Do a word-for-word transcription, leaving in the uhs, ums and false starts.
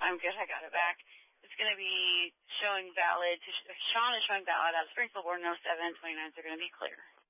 I'm good. I got it back. It's going to be showing valid. To, Sean is showing valid. At Springfield Board oh seven twenty-nines are going to be clear.